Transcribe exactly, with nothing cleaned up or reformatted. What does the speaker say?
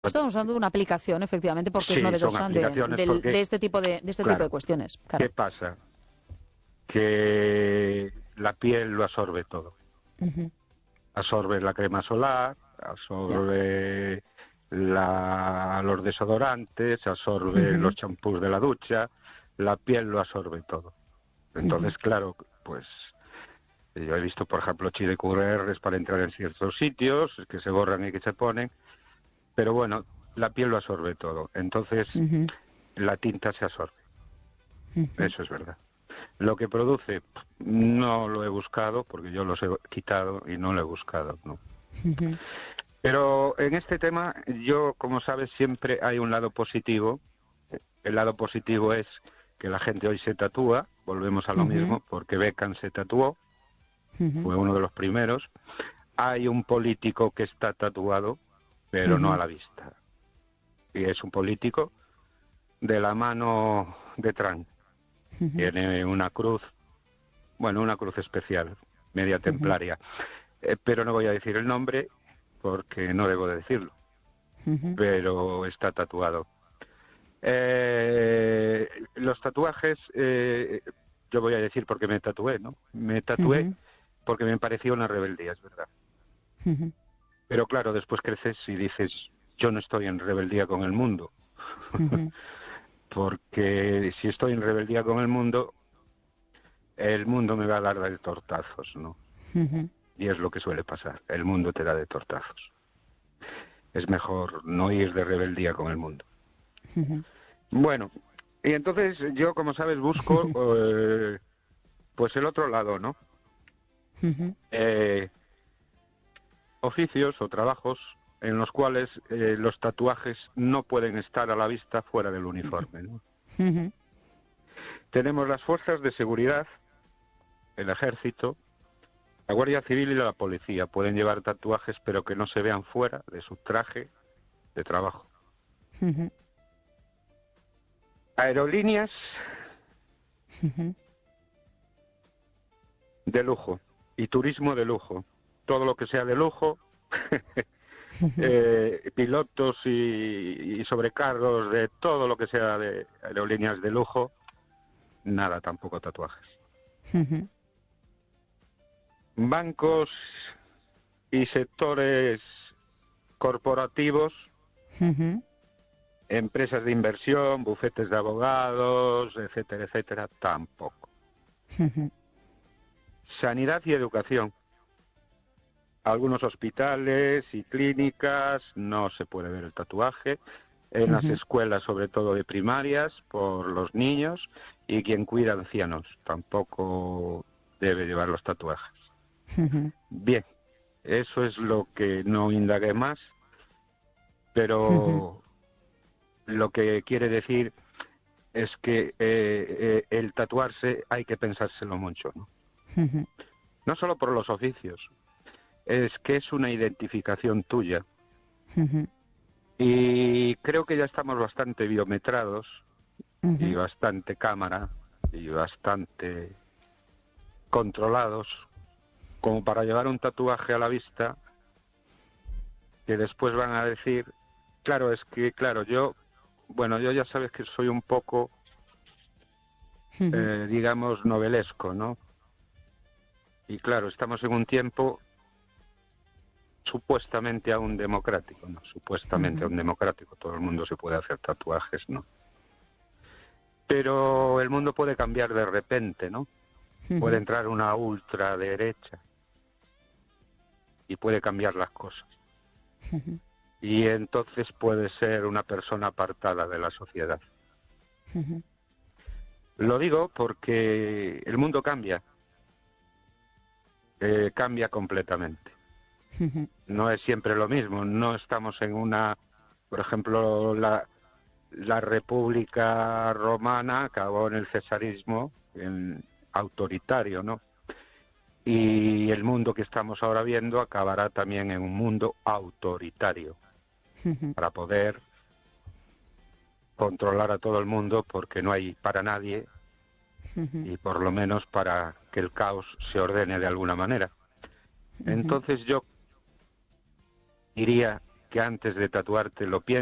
Estamos hablando de una aplicación, efectivamente, porque Sí, es novedosa son de, aplicaciones del- porque, de este tipo de, de este claro, tipo de cuestiones. Claro. ¿qué pasa? Que la piel lo absorbe todo. Ujú. Absorbe la crema solar, Ya. absorbe la, los desodorantes, absorbe Ujú, los champús de la ducha, la piel lo absorbe todo. ujú, Entonces, claro, pues yo he visto, por ejemplo, Chile Q R para entrar en ciertos sitios, que se borran y que se ponen, pero bueno, la piel lo absorbe todo. Entonces, ujú, la tinta se absorbe. ujú, Eso es verdad. Lo que produce, no lo he buscado, porque yo los he quitado y no lo he buscado, ¿no? ujú, Pero en este tema, yo, como sabes, siempre hay un lado positivo. El lado positivo es que la gente hoy se tatúa, volvemos a lo ujú, mismo, porque Beckham se tatuó, ujú, fue uno de los primeros. Hay un político que está tatuado, pero no a ujú, la vista. Y es un político de la mano de Trump. ujú, Tiene una cruz, bueno, una cruz especial, media ujú, templaria. Eh, pero no voy a decir el nombre porque no debo de decirlo, ujú, pero está tatuado. Eh, los tatuajes, eh, yo voy a decir porque me tatué, ¿no? Me tatué ujú, porque me parecía una rebeldía, es verdad. ujú, Pero claro, después creces y dices, yo no estoy en rebeldía con el mundo. ujú, Porque si estoy en rebeldía con el mundo, el mundo me va a dar de tortazos, ¿no? ujú, Y es lo que suele pasar, el mundo te da de tortazos. Es mejor no ir de rebeldía con el mundo. ujú, Bueno, y entonces yo, como sabes, busco eh, pues el otro lado, ¿no? ujú, Eh, oficios o trabajos en los cuales eh, los tatuajes no pueden estar a la vista fuera del uniforme, ¿no? ujú, Tenemos las fuerzas de seguridad, el ejército, la Guardia Civil y la policía. Pueden llevar tatuajes pero que no se vean fuera de su traje de trabajo. ujú, Aerolíneas ujú, de lujo y turismo de lujo. Todo lo que sea de lujo, ujú, eh, pilotos y, y sobrecargos de todo lo que sea de aerolíneas de lujo, nada, tampoco tatuajes. ujú, Bancos y sectores corporativos, ujú, empresas de inversión, bufetes de abogados, etcétera, etcétera, tampoco. ujú, Sanidad y educación. Algunos hospitales y clínicas no se puede ver el tatuaje. En las ujú, escuelas, sobre todo de primarias, por los niños, y quien cuida ancianos tampoco debe llevar los tatuajes. ujú, Bien, eso es lo que no indagué más, ujú, pero lo que quiere decir es que eh, eh, el tatuarse hay que pensárselo mucho, ¿no? ujú, No solo por los oficios, es que es una identificación tuya. ujú, Y creo que ya estamos bastante biometrados y ujú, bastante cámara y bastante controlados como para llevar un tatuaje a la vista que después van a decir, claro, es que, claro, yo, bueno, yo ya sabes que soy un poco, ujú, eh, digamos, novelesco, ¿no? Y claro, estamos en un tiempo supuestamente aún democrático, ¿no? Supuestamente ujú, aún democrático, todo el mundo se puede hacer tatuajes, ¿no? Pero el mundo puede cambiar de repente, ¿no? Puede ujú, entrar una ultraderecha y puede cambiar las cosas. ujú, Y entonces puede ser una persona apartada de la sociedad. ujú, Lo digo porque el mundo cambia, eh, cambia completamente. ujú, No es siempre lo mismo, no estamos en una, por ejemplo, la, la República Romana acabó en el cesarismo, en autoritario, ¿no? Y el mundo que estamos ahora viendo acabará también en un mundo autoritario, ujú, para poder controlar a todo el mundo porque no hay para nadie ujú, y por lo menos para que el caos se ordene de alguna manera. ujú, Entonces yo diría que antes de tatuarte lo pienses.